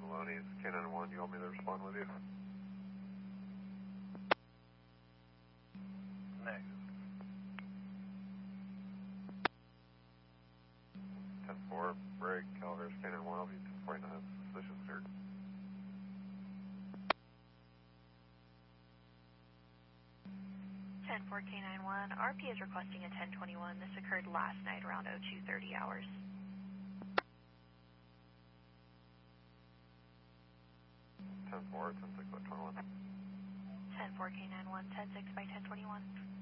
Maloney's K91. You want me to respond with you? Negative. 10-4, break, Calaveras K91, I'll be 1049, suspicious, sir. K91, RP is requesting a 1021. This occurred last night around 0230 hours. 10-4, 10-6 by 21. 10-4 K91, 10-6 by 1021.